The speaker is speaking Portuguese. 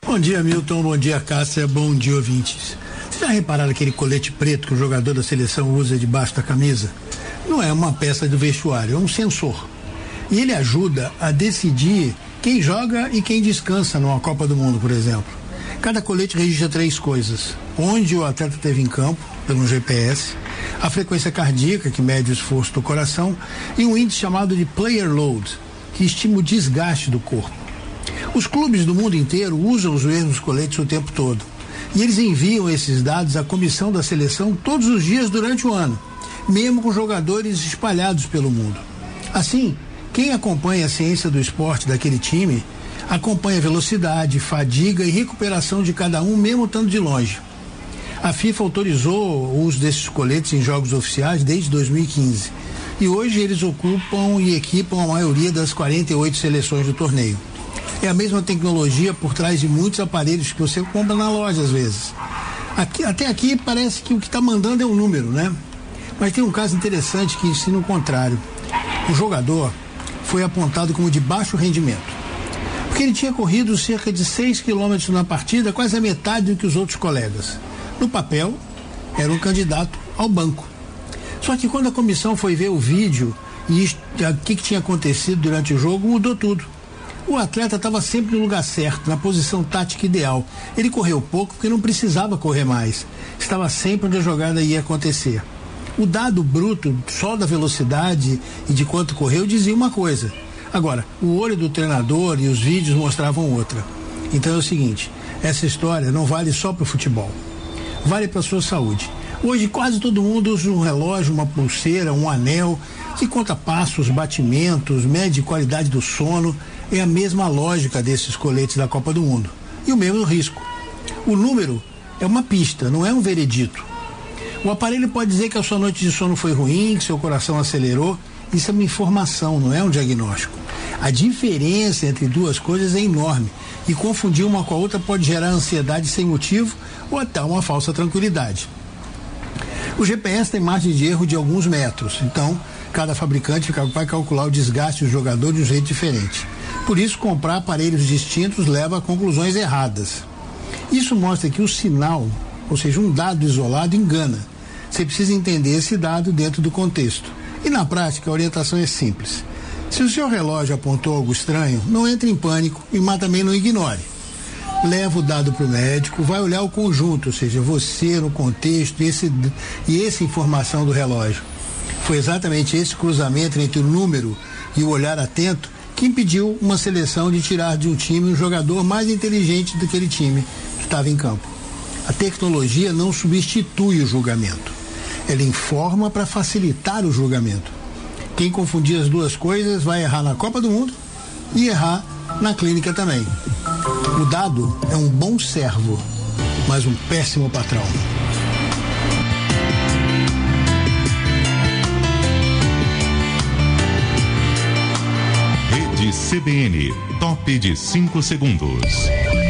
Bom dia, Milton, bom dia, Cássia, bom dia, ouvintes. Vocês já repararam aquele colete preto que o jogador da seleção usa debaixo da camisa? Não é uma peça do vestuário, é um sensor. E ele ajuda a decidir quem joga e quem descansa numa Copa do Mundo, por exemplo. Cada colete registra 3 coisas: onde o atleta esteve em campo, pelo GPS, a frequência cardíaca, que mede o esforço do coração, e um índice chamado de player load, que estima o desgaste do corpo. Os clubes do mundo inteiro usam os mesmos coletes o tempo todo. E eles enviam esses dados à comissão da seleção todos os dias durante o ano, mesmo com jogadores espalhados pelo mundo. Assim, quem acompanha a ciência do esporte daquele time acompanha a velocidade, fadiga e recuperação de cada um, mesmo estando de longe. A FIFA autorizou o uso desses coletes em jogos oficiais desde 2015. E hoje eles ocupam e equipam a maioria das 48 seleções do torneio. É a mesma tecnologia por trás de muitos aparelhos que você compra na loja às vezes. Até aqui parece que o que está mandando é um número, né? Mas tem um caso interessante que ensina o contrário. O jogador foi apontado como de baixo rendimento, porque ele tinha corrido cerca de 6 quilômetros na partida, quase a metade do que os outros colegas. No papel, era um candidato ao banco. Só que quando a comissão foi ver o vídeo e o que tinha acontecido durante o jogo, mudou tudo. O atleta estava sempre no lugar certo, na posição tática ideal. Ele correu pouco porque não precisava correr mais. Estava sempre onde a jogada ia acontecer. O dado bruto, só da velocidade e de quanto correu, dizia uma coisa. Agora, o olho do treinador e os vídeos mostravam outra. Então é o seguinte, essa história não vale só para o futebol. Vale para a sua saúde. Hoje quase todo mundo usa um relógio, uma pulseira, um anel, que conta passos, batimentos, mede qualidade do sono. É a mesma lógica desses coletes da Copa do Mundo. E o mesmo risco. O número é uma pista, não é um veredito. O aparelho pode dizer que a sua noite de sono foi ruim, que seu coração acelerou. Isso é uma informação, não é um diagnóstico. A diferença entre duas coisas é enorme. E confundir uma com a outra pode gerar ansiedade sem motivo ou até uma falsa tranquilidade. O GPS tem margem de erro de alguns metros, então cada fabricante vai calcular o desgaste do jogador de um jeito diferente. Por isso, comprar aparelhos distintos leva a conclusões erradas. Isso mostra que o sinal, ou seja, um dado isolado, engana. Você precisa entender esse dado dentro do contexto. E na prática, a orientação é simples. Se o seu relógio apontou algo estranho, não entre em pânico, mas também não ignore. Leva o dado para o médico, vai olhar o conjunto, ou seja, você no contexto e essa informação do relógio. Foi exatamente esse cruzamento entre o número e o olhar atento que impediu uma seleção de tirar de um time um jogador mais inteligente daquele time que estava em campo. A tecnologia não substitui o julgamento. Ela informa para facilitar o julgamento. Quem confundir as duas coisas vai errar na Copa do Mundo e errar na clínica também. O dado é um bom servo, mas um péssimo patrão. Rede CBN, top de 5 segundos.